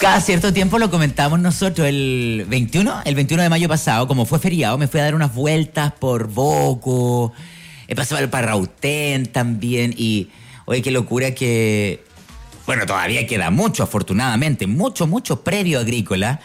Cada cierto tiempo lo comentábamos nosotros, el 21 de mayo pasado, como fue feriado, me fui a dar unas vueltas por Boco, he pasado para Rautén también, y oye, qué locura que, bueno, todavía queda mucho, afortunadamente, mucho previo agrícola,